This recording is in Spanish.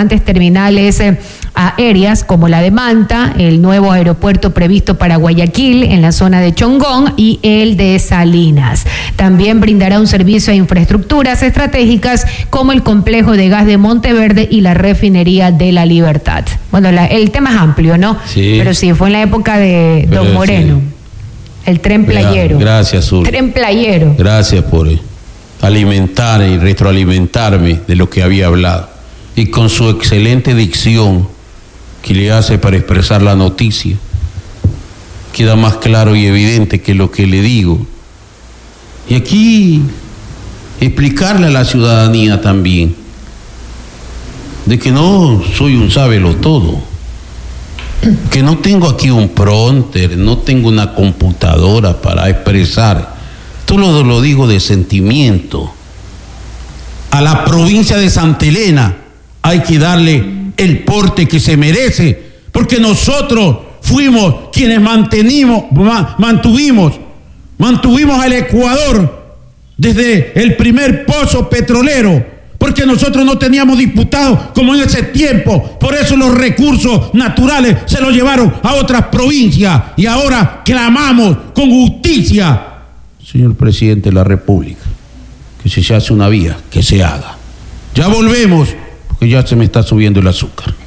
importantes terminales aéreas como la de Manta, el nuevo aeropuerto previsto para Guayaquil en la zona de Chongón y el de Salinas. También brindará un servicio a infraestructuras estratégicas como el complejo de gas de Monteverde y la refinería de La Libertad. Bueno, el tema es amplio, ¿no? Sí. Pero sí, fue en la época de Don Moreno. Sí. El tren playero. Gracias, Uri. Tren playero. Gracias por alimentar y retroalimentarme de lo que había hablado. Y con su excelente dicción que le hace para expresar la noticia, queda más claro y evidente que lo que le digo. Y aquí explicarle a la ciudadanía también de que no soy un sábelo-todo, que no tengo aquí un prompter, no tengo una computadora para expresar. Todo lo digo de sentimiento. A la provincia de Santa Elena hay que darle el porte que se merece, porque nosotros fuimos quienes mantuvimos al Ecuador desde el primer pozo petrolero, porque nosotros no teníamos diputados como en ese tiempo. Por eso los recursos naturales se los llevaron a otras provincias y ahora clamamos con justicia. Señor presidente de la República, que si se hace una vía, que se haga. Ya volvemos, porque ya se me está subiendo el azúcar.